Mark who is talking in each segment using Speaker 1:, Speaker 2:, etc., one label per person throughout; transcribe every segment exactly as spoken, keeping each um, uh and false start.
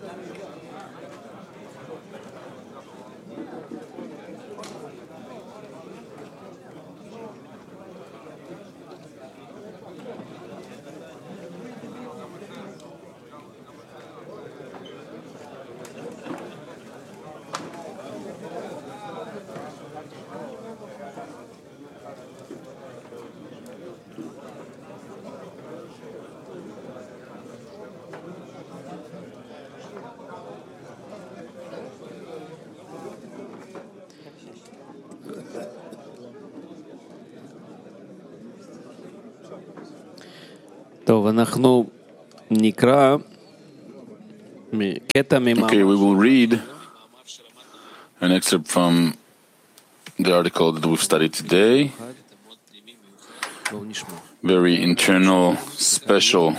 Speaker 1: Okay, we will read an excerpt from the article that we've studied today. Very internal, special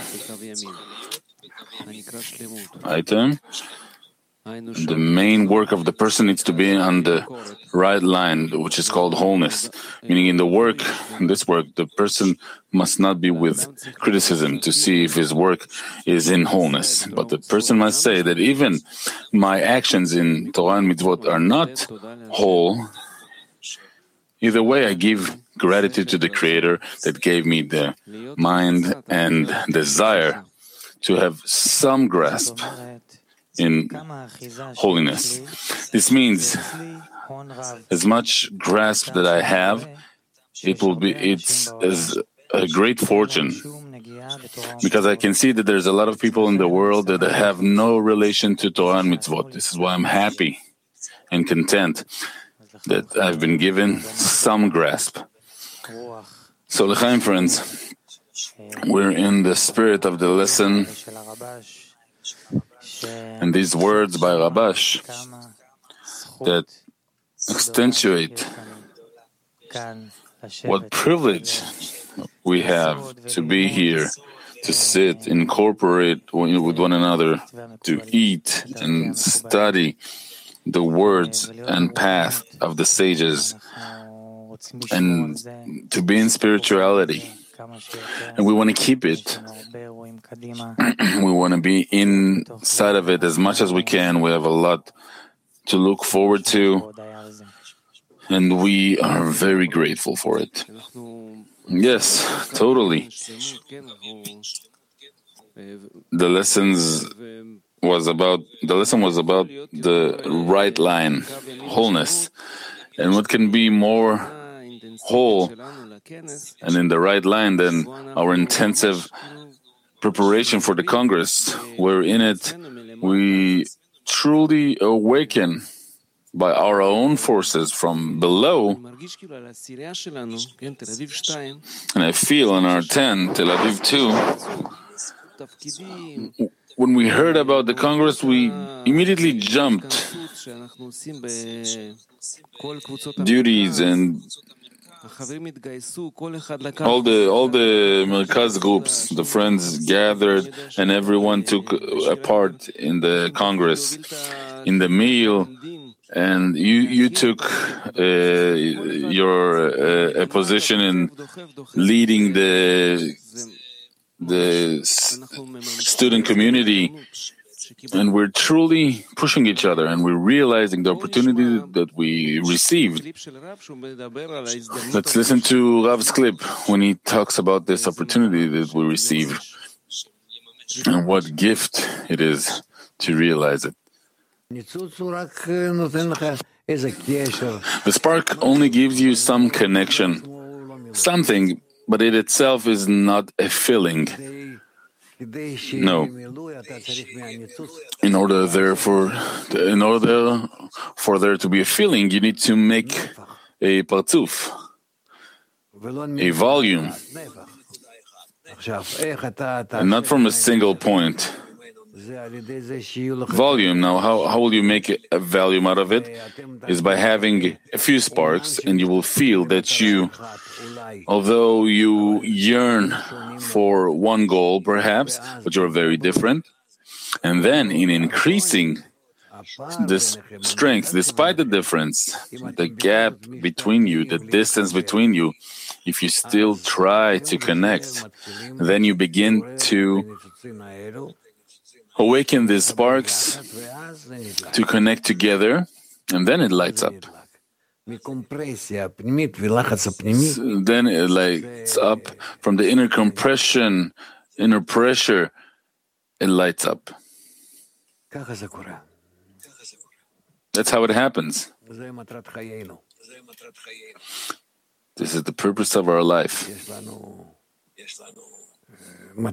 Speaker 1: item. The main work of the person needs to be on the right line, which is called wholeness. Meaning in the work, in this work, the person must not be with criticism to see if his work is in wholeness. But the person must say that even my actions in Torah and Mitzvot are not whole. Either way, I give gratitude to the Creator that gave me the mind and desire to have some grasp in holiness. This means as much grasp that I have, it will be it's as a great fortune, because I can see that there's a lot of people in the world that have no relation to Torah and Mitzvot. This is why I'm happy and content that I've been given some grasp. So, L'chaim, friends, we're in the spirit of the lesson. And these words by Rabash that accentuate what privilege we have to be here, to sit, incorporate with one another, to eat and study the words and path of the sages, and to be in spirituality. And we want to keep it. We want to be inside of it as much as we can. We have a lot to look forward to, and we are very grateful for it. Yes, totally. The lessons was about the lesson was about the right line, wholeness, and what can be more whole and in the right line than our intensive preparation for the Congress, where in it we truly awaken by our own forces from below. And I feel in our ten, Tel Aviv two, when we heard about the Congress, we immediately jumped duties and all the all the Merkaz groups, the friends gathered, and everyone took a part in the Congress, in the meal, and you you took uh, your uh, a position in leading the the student community. And we're truly pushing each other, and we're realizing the opportunity that we received. Let's listen to Rav's clip when he talks about this opportunity that we receive and what gift it is to realize it. The spark only gives you some connection, something, but it itself is not a feeling. No. In order, therefore, in order for there to be a feeling, you need to make a partzuf, a volume, and not from a single point. Volume. Now, how, how will you make a volume out of it? Is by having a few sparks, and you will feel that you, although you yearn for one goal, perhaps, but you're very different. And then, in increasing this strength, despite the difference, the gap between you, the distance between you, if you still try to connect, then you begin to awaken these sparks to connect together, and then it lights up. So then it lights up from the inner compression, inner pressure, it lights up. That's how it happens. This is the purpose of our life. We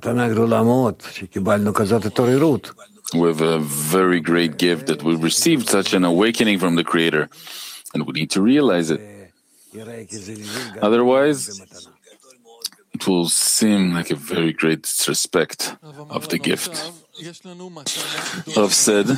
Speaker 1: have a very great gift that we received such an awakening from the Creator, and we need to realize it. Otherwise, it will seem like a very great disrespect of the gift. Rav said,